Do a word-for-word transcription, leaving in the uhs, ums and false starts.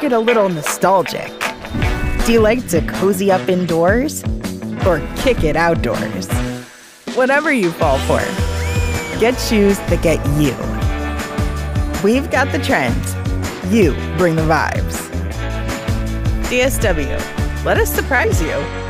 get a little nostalgic? Do you like to cozy up indoors or kick it outdoors? Whatever you fall for, get shoes that get you. We've got the trends. You bring the vibes. D S W, let us surprise you.